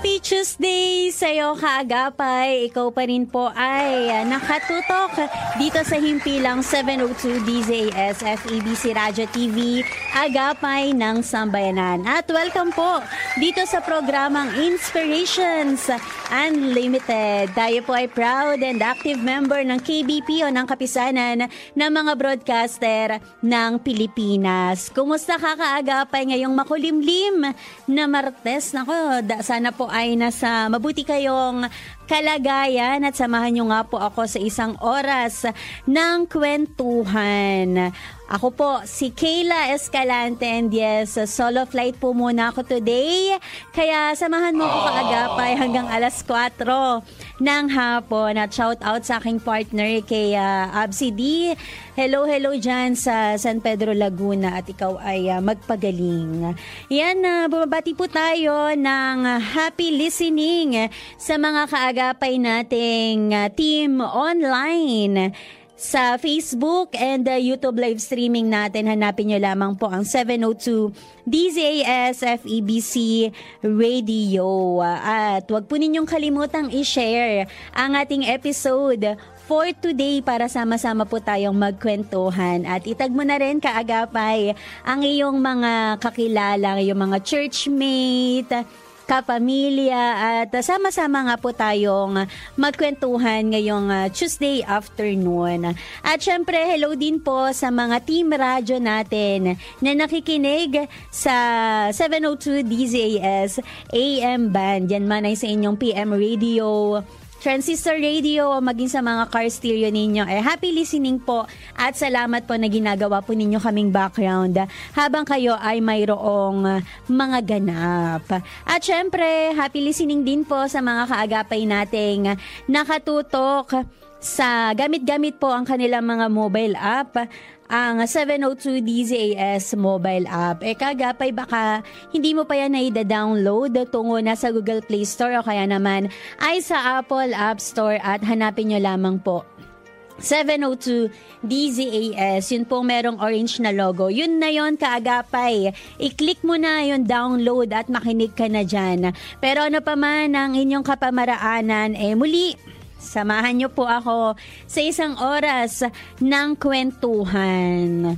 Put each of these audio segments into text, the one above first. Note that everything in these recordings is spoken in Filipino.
Happy Tuesday sa'yo, kaagapay. Ikaw pa rin po ay nakatutok dito sa himpilang 702 DZAS FEBC Radio TV, Agapay ng Sambayanan. At welcome po dito sa programang Inspirations Unlimited. Tayo po ay proud and active member ng KBP o ng Kapisanan ng mga broadcaster ng Pilipinas. Kumusta ka, kaagapay, ngayong makulimlim na Martes? Nako, sana po ay nasa mabuti kayong kalagayan at samahan nyo nga po ako sa isang oras ng kwentuhan. Ako po si Kayla Escalante and yes, solo flight po muna ako today. Kaya samahan mo ko kaagapay hanggang alas 4 ng hapon at shout out sa aking partner kay Absi D. Hello dyan sa San Pedro, Laguna at ikaw ay magpagaling. Yan, bumabati po tayo ng happy listening sa mga kaagapay nating team online sa Facebook and YouTube live streaming natin. Hanapin nyo lamang po ang 702 DZAS FEBC Radio. At huwag po ninyong kalimutang i-share ang ating episode for today para sama-sama po tayong magkwentuhan. At itag mo na rin, kaagapay, ang iyong mga kakilala, iyong mga churchmate, kapamilya, at sama-sama nga po tayong magkwentuhan ngayong Tuesday afternoon. At syempre, hello din po sa mga team radyo natin na nakikinig sa 702 DZAS AM Band. Yan man ay sa inyong PM Radio, Transistor Radio, maging sa mga car stereo ninyo. Happy listening po at salamat po na ginagawa po ninyo kaming background habang kayo ay mayroong mga ganap. At syempre, happy listening din po sa mga kaagapay nating nakatutok sa gamit-gamit po ang kanilang mga mobile app, ang 702 DZAS mobile app. Kagapay, baka hindi mo pa yan na-download tungo na sa Google Play Store o kaya naman ay sa Apple App Store at hanapin nyo lamang po 702 DZAS. Yun pong merong orange na logo. Yun na yun, kaagapay. I-click mo na yung download at makinig ka na dyan. Pero ano pa man ang inyong kapamaraanan, muli, samahan niyo po ako sa isang oras ng kwentuhan.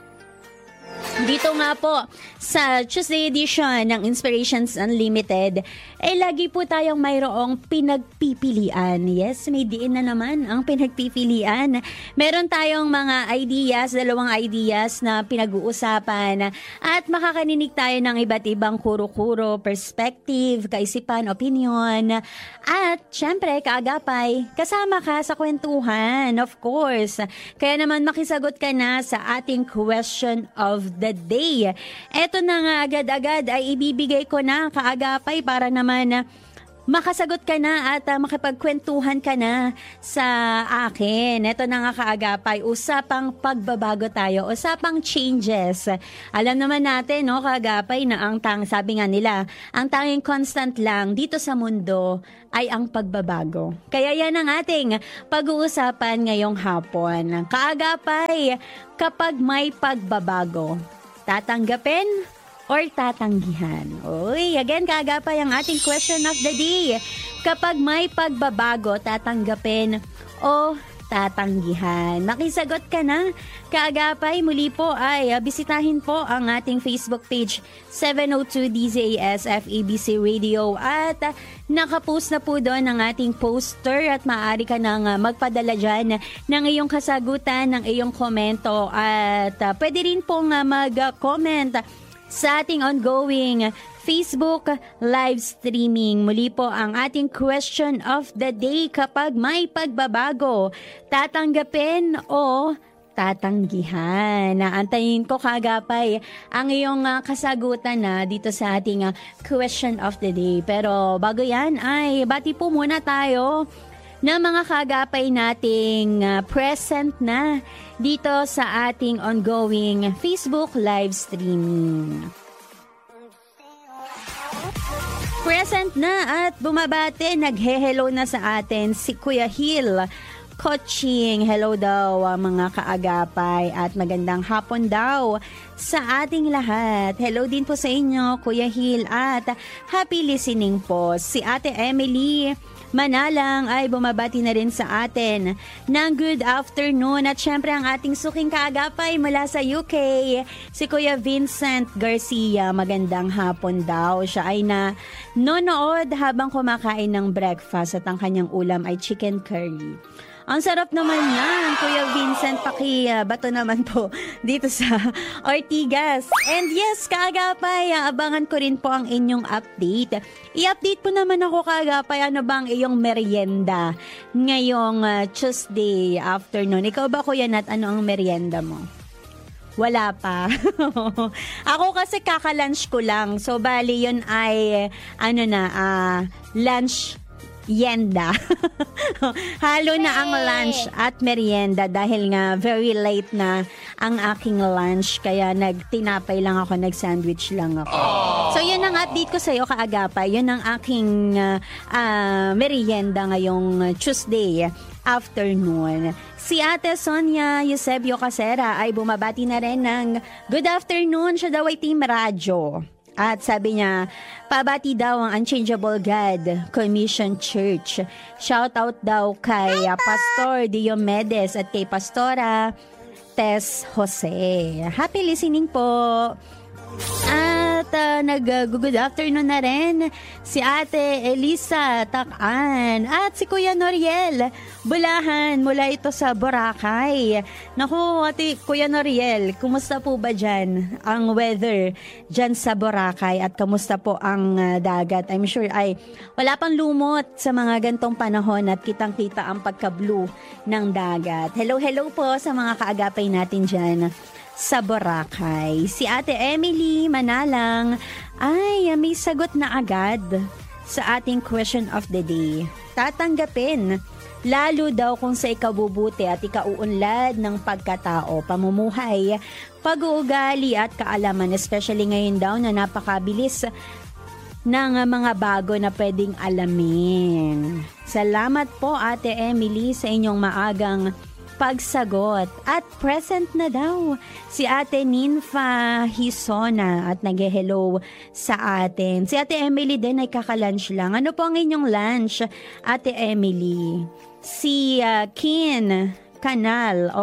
Dito nga po sa Tuesday edition ng Inspirations Unlimited, lagi po tayong mayroong pinagpipilian. Yes, may diin na naman ang pinagpipilian. Meron tayong mga ideas, dalawang ideas na pinag-uusapan at makakaninig tayo ng iba't ibang kuro-kuro, perspective, kaisipan, opinion. At syempre, kaagapay, kasama ka sa kwentuhan, of course. Kaya naman makisagot ka na sa ating question of the day. Eto na nga, agad-agad ay ibibigay ko na, kaagapay, para naman makasagot ka na at makipagkwentuhan ka na sa akin. Eto na nga, kaagapay, usapang pagbabago tayo, usapang changes. Alam naman natin, no, kaagapay, na sabi nga nila, ang tanging constant lang dito sa mundo ay ang pagbabago. Kaya yan ang ating pag-uusapan ngayong hapon. Kaagapay, kapag may pagbabago, tatanggapin or tatanggihan? Uy, again, kaagapay, ang ating question of the day. Kapag may pagbabago, tatanggapin o tatanggihan? Makisagot ka na, kaagapay. Muli po ay bisitahin po ang ating Facebook page 702 DZAS FEBC Radio at nakapost na po doon ang ating poster at maaari ka nang magpadala dyan ng iyong kasagutan, ng iyong komento at pwede rin pong mag-comment sa ating ongoing Facebook live streaming. Muli po ang ating question of the day: kapag may pagbabago, tatanggapin o tatanggihan? Naantayin ko, kaagapay, ang iyong kasagutan na dito sa ating question of the day. Pero bago yan ay bati po muna tayo na mga kaagapay nating present na dito sa ating ongoing Facebook live streaming. Present na at bumabate, naghe-hello na sa atin si Kuya Hill coaching. Hello daw mga kaagapay at magandang hapon daw sa ating lahat. Hello din po sa inyo, Kuya Hil, at happy listening po. Si Ate Emily Manalang ay bumabati na rin sa atin ng good afternoon. At syempre ang ating suking kaagapay mula sa UK, si Kuya Vincent Garcia. Magandang hapon daw. Siya ay nanonood habang kumakain ng breakfast at ang kanyang ulam ay chicken curry. Ang sarap naman yan, Kuya Vincent. Bato naman po dito sa Ortigas. And yes, kaagapay, abangan ko rin po ang inyong update. I-update po naman ako, kaagapay, ano bang iyong merienda ngayong Tuesday afternoon. Ikaw ba, Kuya Nat, ano ang merienda mo? Wala pa. Ako kasi kaka-lunch ko lang. So, bali yun ay, lunch yenda. Halo na ang lunch at merienda dahil nga very late na ang aking lunch, kaya nagtinapay lang ako, nag-sandwich lang ako. So yun ang update ko sa iyo, kaagapay. Yun ang aking merienda ngayong Tuesday afternoon. Si Ate Sonia Eusebio Casera ay bumabati na rin ng good afternoon. Siya daw ay Team Radyo. At sabi niya, pabati daw ang Unchangeable God Commission Church. Shout out daw kay Pastor Diomedes at kay Pastora Tess Jose. Happy listening po. At nag-good afternoon na rin si Ate Elisa Takan at si Kuya Noriel Bulahan mula ito sa Boracay. Naku, Ate Kuya Noriel, kumusta po ba dyan ang weather dyan sa Boracay at kamusta po ang dagat? I'm sure ay wala pang lumot sa mga gantong panahon at kitang-kita ang pagka-blue ng dagat. Hello po sa mga kaagapay natin dyan sa Boracay. Si Ate Emily Manalang ay may sagot na agad sa ating question of the day. Tatanggapin, lalo daw kung sa ikabubuti at ikauunlad ng pagkatao, pamumuhay, pag-uugali at kaalaman, especially ngayon daw na napakabilis ng mga bago na pwedeng alamin. Salamat po, Ate Emily, sa inyong maagang pagsagot. At present na daw si Ate Ninfa Hisona at nag-hello sa atin. Si Ate Emily din ay kaka-lunch lang. Ano po ang inyong lunch, Ate Emily? Si Kin Canal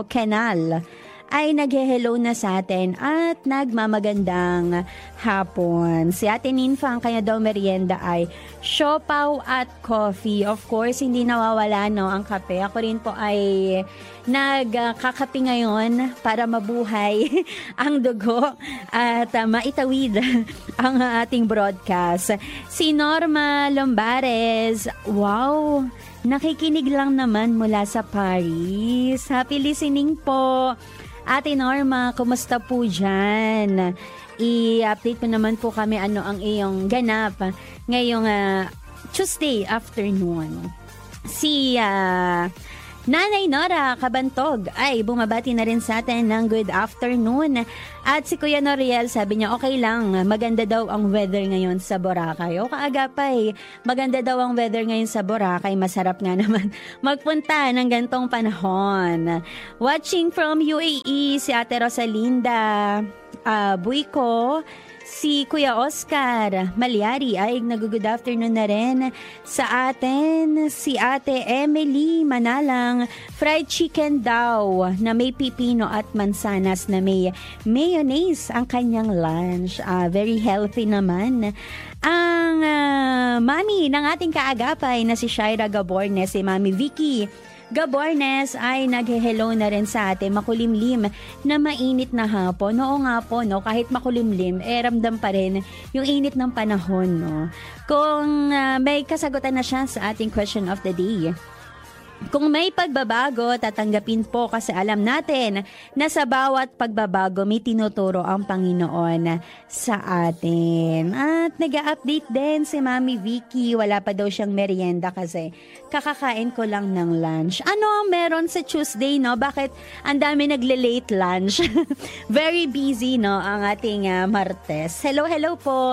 ay nag-hello na sa atin at nagmamagandang hapon. Si Ate Ninfa, ang kanya daw merienda ay siopaw at coffee. Of course, hindi nawawala ang kape. Ako rin po ay nagkakape ngayon para mabuhay ang dugo at maitawid ang ating broadcast. Si Norma Lombares, wow, nakikinig lang naman mula sa Paris. Happy listening po. Ate Norma, kumusta po dyan? I-update mo naman po kami ano ang iyong ganap ngayong Tuesday afternoon. Si Nanay Nora Kabantog ay bumabati na rin sa atin ng good afternoon. At si Kuya Noriel, sabi niya okay lang, maganda daw ang weather ngayon sa Boracay. O kaagapay, maganda daw ang weather ngayon sa Boracay. Masarap nga naman magpunta ng gantong panahon. Watching from UAE, si Ate Rosalinda Buiko. Si Kuya Oscar Malyari ay nag-good afternoon na rin sa atin. Si Ate Emily Manalang, fried chicken daw na may pipino at mansanas na may mayonnaise ang kanyang lunch. Very healthy naman. Ang mami ng ating kaagapay na si Shaira Gabornes, si Mami Vicky Gabornes ay nag-hello na rin sa atin. Makulimlim na mainit na hapon. Oo nga po, no? Kahit makulimlim, ramdam pa rin yung init ng panahon, no? Kung may kasagutan na siya sa ating question of the day. Kung may pagbabago, tatanggapin po kasi alam natin na sa bawat pagbabago may tinuturo ang Panginoon sa atin. At nag-update din si Mami Vicky, wala pa daw siyang merienda kasi kakakain ko lang ng lunch. Ano ang meron sa Tuesday, no? Bakit ang dami nagle-late lunch? Very busy, no, ang ating Martes. Hello po.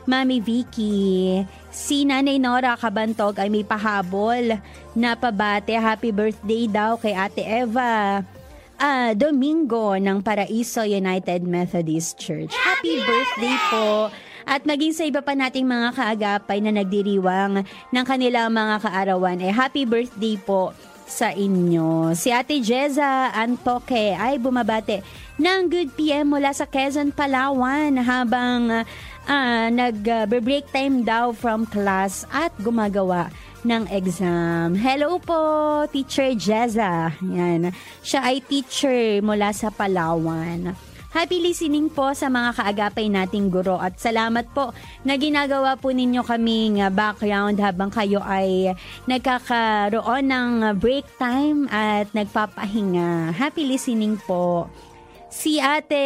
Mami Vicky. Si Nanay Nora Kabantog ay may pahabol na pabate. Happy birthday daw kay Ate Eva Domingo ng Paraiso United Methodist Church. Happy birthday po! At maging sa iba pa nating mga kaagapay na nagdiriwang ng kanilang mga kaarawan, happy birthday po sa inyo. Si Ate Jeza Antoque ay bumabate ng good PM mula sa Quezon, Palawan habang nag-break time daw from class at gumagawa ng exam. Hello po, Teacher Jeza. Yan. Siya ay teacher mula sa Palawan. Happy listening po sa mga kaagapay nating guro at salamat po na ginagawa po ninyo kaming background habang kayo ay nagkakaroon ng break time at nagpapahinga. Happy listening po. Si Ate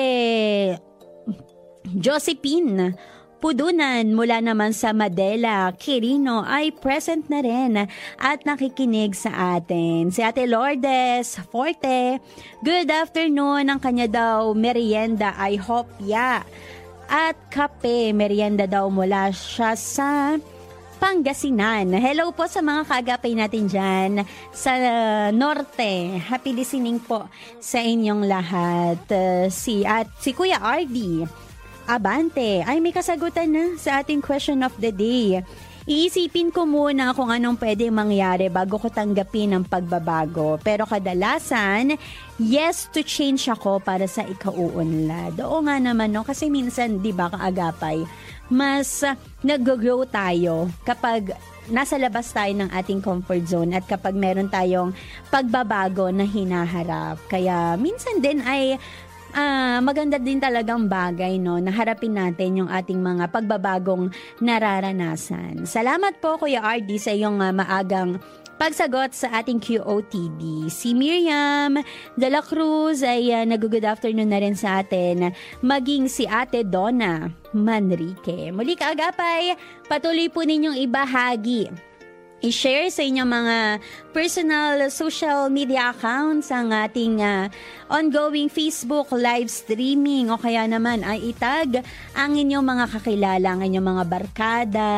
Josephine Pudunan mula naman sa Madela, Quirino ay present na rin at nakikinig sa atin. Si Ate Lourdes Forte, good afternoon. Ang kanya daw merienda ay hopya at kape. Merienda daw mula siya sa Pangasinan. Hello po sa mga kaagapay natin dyan sa Norte. Happy listening po sa inyong lahat. Si Kuya RD Abante ay may kasagutan na sa ating question of the day. Iisipin ko muna kung anong pwedeng mangyari bago ko tanggapin ang pagbabago. Pero kadalasan, yes to change ako para sa ikauunlad. Oo nga naman, no? Kasi minsan, di ba, kaagapay, mas nag-grow tayo kapag nasa labas tayo ng ating comfort zone at kapag meron tayong pagbabago na hinaharap. Kaya minsan din ay maganda din talagang bagay, no, na harapin natin yung ating mga pagbabagong nararanasan. Salamat po, Kuya RD, sa iyong maagang pagsagot sa ating QOTD. Si Miriam de la Cruz ay nag-good afternoon na rin sa atin. Maging si Ate Donna Manrique. Muli kaagapay, patuloy po ninyong ibahagi, i-share sa inyong mga personal social media accounts ang ating ongoing Facebook live streaming o kaya naman ay itag ang inyong mga kakilala, ang inyong mga barkada,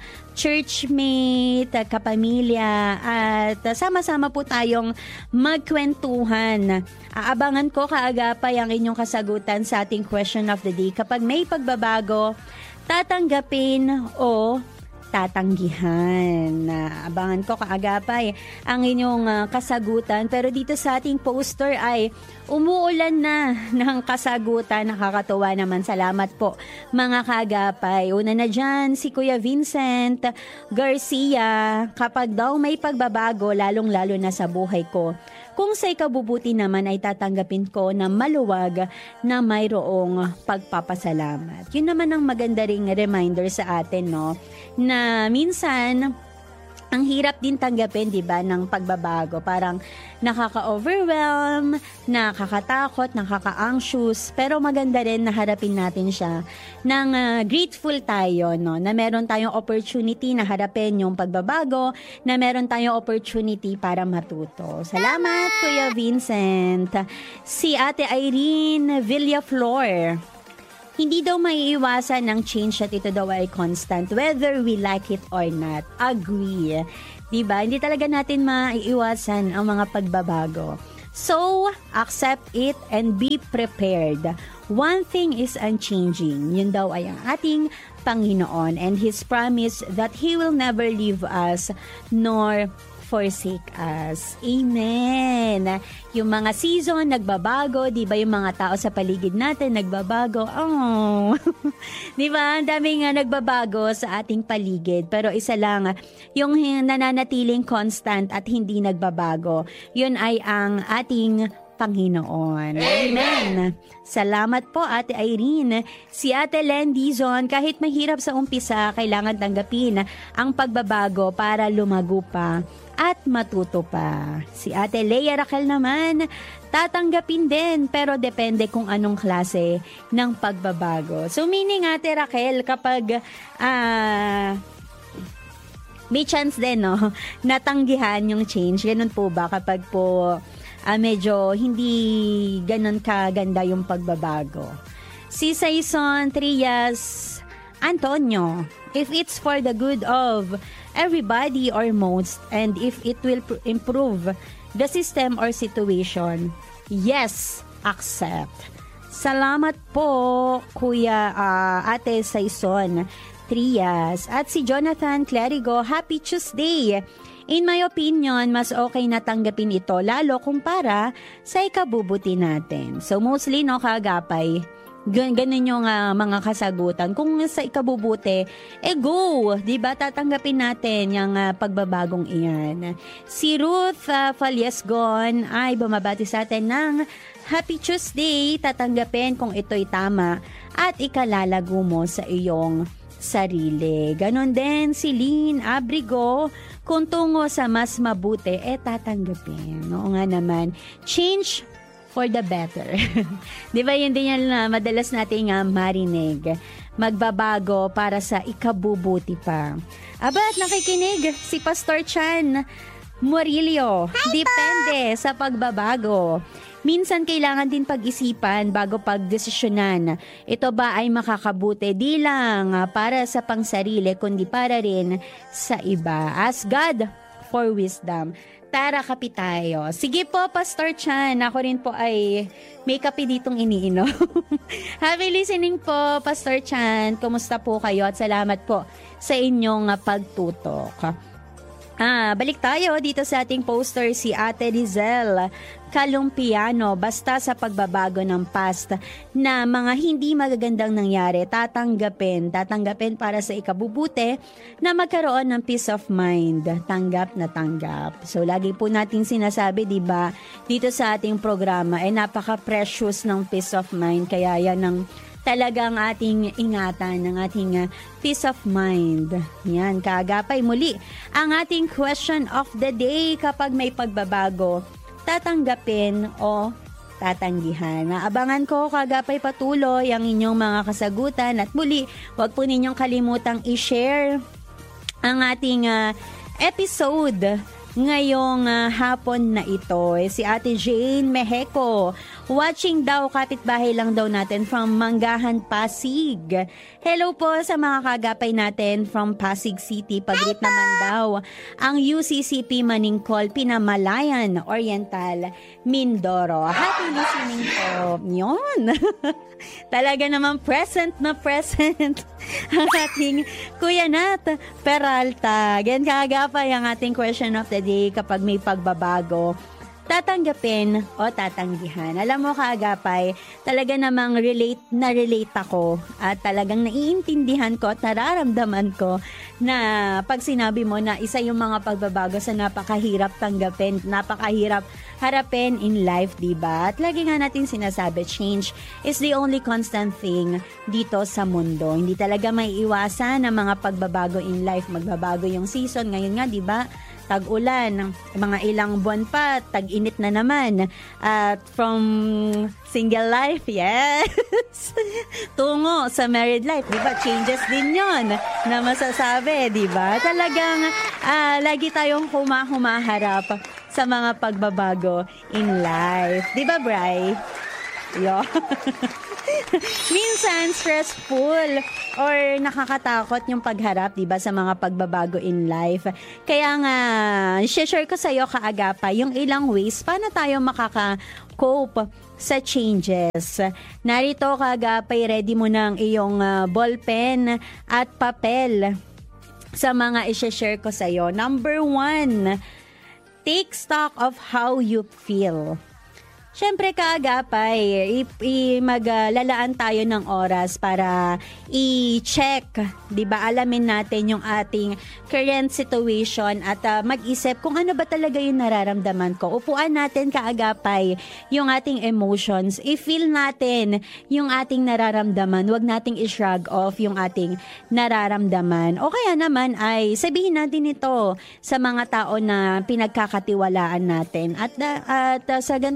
churchmate, kapamilya at sama-sama po tayong magkwentuhan. Aabangan ko kaagapay ang inyong kasagutan sa ating question of the day. Kapag may pagbabago, tatanggapin o tatanggihan. Abangan ko kaagapay ang inyong kasagutan. Pero dito sa ating poster ay umuulan na ng kasagutan. Nakakatuwa naman. Salamat po mga kaagapay. Una na dyan si Kuya Vincent Garcia. Kapag daw may pagbabago, lalong-lalo na sa buhay ko, kung sa ikabubuti naman ay tatanggapin ko na maluwag na mayroong pagpapasalamat. Yun naman ang maganda ring reminder sa atin, no? Na minsan, ang hirap din tanggapin, di ba, ng pagbabago. Parang nakaka-overwhelm, nakakatakot, nakaka-anxious. Pero maganda rin na harapin natin siya ng grateful tayo, no? Na meron tayong opportunity na harapin yung pagbabago, na meron tayong opportunity para matuto. Salamat, Kuya Vincent. Si Ate Irene Villaflor. Hindi daw maiiwasan ng change at ito daw ay constant, whether we like it or not. Agree. Diba? Hindi talaga natin maiiwasan ang mga pagbabago. So, accept it and be prepared. One thing is unchanging. Yun daw ay ang ating Panginoon and His promise that He will never leave us nor forsake us. Amen. Yung mga season nagbabago, di ba, yung mga tao sa paligid natin nagbabago. Oh. Di ba? Ang daming nagbabago sa ating paligid. Pero isa lang, yung nananatiling constant at hindi nagbabago, yun ay ang ating Panginoon. Amen. Salamat po, Ate Irene. Si Ate Len Dizon, kahit mahirap sa umpisa, kailangan tanggapin ang pagbabago para lumago pa at matuto pa. Si Ate Leia Raquel naman, tatanggapin din, pero depende kung anong klase ng pagbabago. So meaning, Ate Raquel, kapag may chance din, no, natanggihan yung change, ganun po ba kapag po medyo hindi ganun kaganda yung pagbabago? Si Saison Trias Antonio, if it's for the good of everybody or most, and if it will improve the system or situation, yes, accept. Salamat po, Kuya Ate Saison Trias. At si Jonathan Clerigo, Happy Tuesday! In my opinion, mas okay na tanggapin ito lalo kung para sa ikabubuti natin. So mostly, no, kaagapay, ganun yung mga kasagutan. Kung sa ikabubuti, go! Diba? Tatanggapin natin yung pagbabagong iyan. Si Ruth Falyesgon ay bumabati sa atin ng Happy Tuesday. Tatanggapin kung ito'y tama at ikalalago mo sa iyong sarili. Ganon din si Lynn Abrigo, kung tungo sa mas mabuti, tatanggapin. Oo nga naman. Change for the better. Di ba yun din yan na madalas nating marinig. Magbabago para sa ikabubuti pa. Aba, at nakikinig si Pastor Chan Murillo. Depende sa pagbabago. Minsan kailangan din pag-isipan bago pagdesisyonan. Ito ba ay makakabuti di lang para sa pangsarili kundi para rin sa iba. Ask God for wisdom. Tara, kape tayo. Sige po, Pastor Chan. Ako rin po ay may kape ditong iniinom. Happy listening po, Pastor Chan. Kumusta po kayo at salamat po sa inyong pagtutok. Balik tayo dito sa ating poster, si Ate Rizel Kalumpiano. Basta sa pagbabago ng past na mga hindi magagandang nangyari, tatanggapin para sa ikabubuti na magkaroon ng peace of mind. Tanggap na tanggap. So lagi po natin sinasabi, di ba, dito sa ating programa ay napaka-precious ng peace of mind. Kaya yan ang talagang ating ingatan, ng ating peace of mind. Yan, kaagapay. Muli, ang ating question of the day, kapag may pagbabago, tatanggapin o tatanggihan. Abangan ko, kaagapay, patuloy ang inyong mga kasagutan. At muli, huwag po ninyong kalimutang i-share ang ating episode ngayong hapon na ito. Si Ate Jane Mejeco, watching daw, kapitbahay lang daw natin from Manggahan, Pasig. Hello po sa mga kagapay natin from Pasig City. Pagrit naman daw ang UCCP Maningkol, Pinamalayan Oriental, Mindoro. Happy listening po. Yun. Talaga naman present na present ang ating Kuya Nat Peralta. Gan kagapay ang ating question of the day, kapag may pagbabago, tatanggapin o tatanggihan. Alam mo, kaagapay, talaga namang relate ako at talagang naiintindihan ko at nararamdaman ko na pag sinabi mo na isa yung mga pagbabago sa napakahirap tanggapin, napakahirap harapin in life, diba? At lagi nga natin sinasabi, change is the only constant thing dito sa mundo. Hindi talaga may iwasan ang mga pagbabago in life. Magbabago yung season. Ngayon nga, diba? Tag-ulan, mga ilang buwan pa, tag-init na naman. At from single life, yes, tungo sa married life, di ba? Changes din yon na masasabi, di ba? Talagang lagi tayong humaharap sa mga pagbabago in life. Di ba, Bri? Yo. Minsan stressful or nakakatakot yung pagharap, 'di ba, sa mga pagbabago in life. Kaya nga share ko sa iyo, kaagapa, yung ilang ways paano tayo makaka-cope sa changes. Narito, kaagapay, ready mo na ang iyong ballpen at papel sa mga i-share ko sa iyo. Number 1, take stock of how you feel. Siyempre, kaagapay, maglalaan tayo ng oras para i-check, di ba? Alamin natin yung ating current situation at mag-isip kung ano ba talaga yung nararamdaman ko. Upuan natin, kaagapay, yung ating emotions. I-feel natin yung ating nararamdaman. Huwag nating i-shrug off yung ating nararamdaman. O kaya naman ay sabihin natin ito sa mga tao na pinagkakatiwalaan natin. At sa gantong paraan,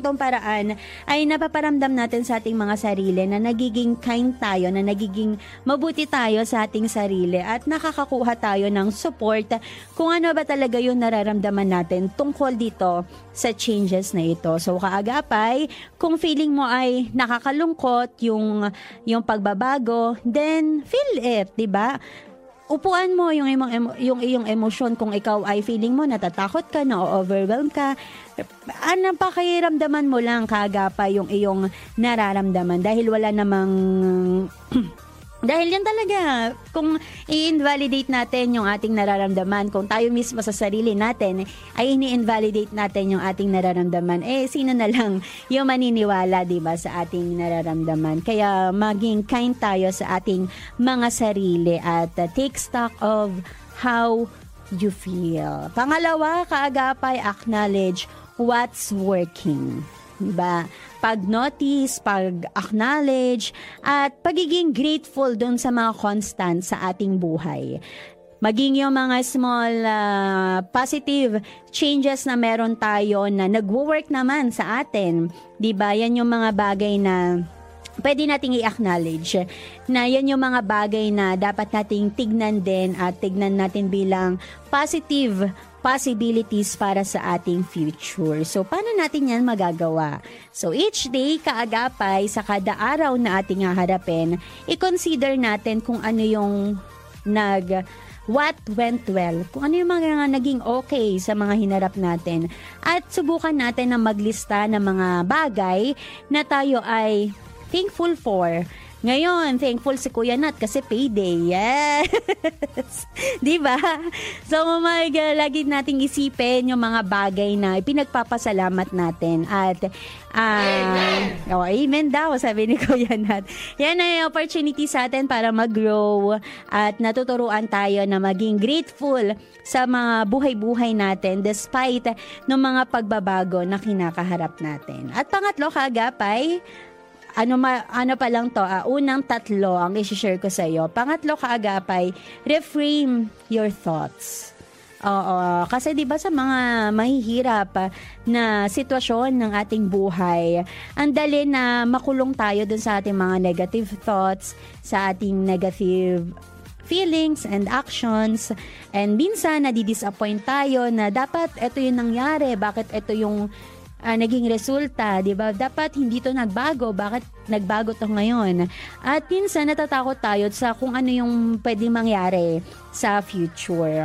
paraan ay napaparamdam natin sa ating mga sarili na nagiging kind tayo, na nagiging mabuti tayo sa ating sarili at nakakakuha tayo ng support kung ano ba talaga yung nararamdaman natin tungkol dito sa changes na ito. So kaagapay, kung feeling mo ay nakakalungkot yung pagbabago, then feel it, 'di ba? Upuan mo yung iyong emosyon. Kung ikaw ay feeling mo natatakot ka, na-overwhelm ka, pakiramdaman mo lang kaagapay yung iyong nararamdaman dahil wala namang dahil yan talaga, kung i-invalidate natin yung ating nararamdaman, kung tayo mismo sa sarili natin ay ini-invalidate natin yung ating nararamdaman, sino na lang yung maniniwala, diba, sa ating nararamdaman. Kaya maging kind tayo sa ating mga sarili at take stock of how you feel. Pangalawa, kaagapay, acknowledge what's working. Diba? Pag-notice, pag-acknowledge, at pagiging grateful dun sa mga constant sa ating buhay. Maging yung mga small positive changes na meron tayo na nagwo-work naman sa atin. Diba? Yan yung mga bagay na pwede nating i-acknowledge, na yan yung mga bagay na dapat nating tignan din at tignan natin bilang positive possibilities para sa ating future. So, paano natin yan magagawa? So, each day, kaagapay, sa kada araw na ating haharapin, i-consider natin kung ano yung what went well, kung ano yung mga naging okay sa mga hinarap natin. At subukan natin na maglista ng mga bagay na tayo ay thankful for. Ngayon, thankful si Kuya Nat kasi payday. Yes! Diba? So, lagi nating isipin yung mga bagay na pinagpapasalamat natin. At, amen daw, sabi ni Kuya Nat. Yan ay opportunity sa atin para mag-grow at natuturuan tayo na maging grateful sa mga buhay-buhay natin despite ng mga pagbabago na kinakaharap natin. At pangatlo, kaagapay, ano pa lang to, unang tatlo ang i-share ko sa iyo. Pangatlo, kaagapay, reframe your thoughts. Oo, kasi 'di ba sa mga mahihirap na sitwasyon ng ating buhay, ang dali na makulong tayo dun sa ating mga negative thoughts, sa ating negative feelings and actions, and minsan nadi-disappoint tayo na dapat ito yung nangyari, bakit ito yung naging resulta, di ba? Dapat hindi to nagbago. Bakit nagbago to ngayon? At minsan natatakot tayo sa kung ano yung pwedeng mangyari sa future.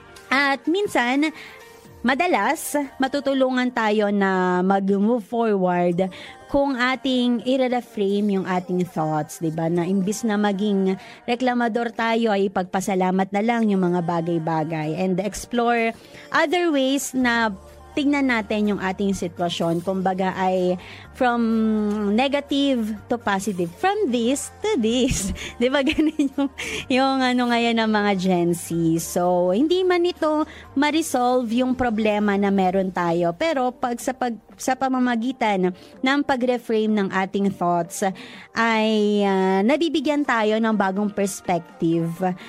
At minsan, madalas, matutulungan tayo na mag-move forward kung ating i-reframe yung ating thoughts, di ba? Na imbis na maging reklamador tayo, ay pagpasalamat na lang yung mga bagay-bagay and explore other ways na tingnan natin yung ating sitwasyon. Kumbaga ay from negative to positive. From this to this. Di ba ganun yung ano ngayon ng mga Gen Z. So, hindi man ito ma-resolve yung problema na meron tayo. Pero sa pamamagitan ng pag-reframe ng ating thoughts ay nabibigyan tayo ng bagong perspective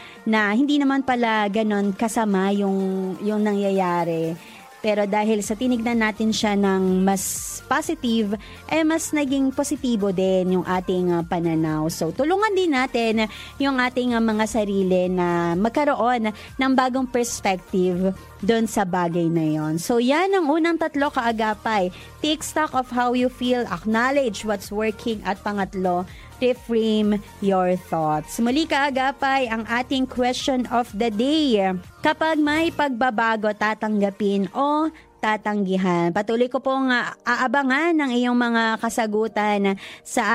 na hindi naman pala ganon kasama yung nangyayari. Pero dahil sa tinignan natin siya ng mas positive, mas naging positibo din yung ating pananaw. So, tulungan din natin yung ating mga sarili na magkaroon ng bagong perspective doon sa bagay na yon. So, yan ang unang tatlo, kaagapay. Take stock of how you feel, acknowledge what's working, at pangatlo, reframe your thoughts. Muli, kaagapay, ang ating question of the day. Kapag may pagbabago, tatanggapin o tatanggihan? Patuloy ko pong aabangan ng iyong mga kasagutan sa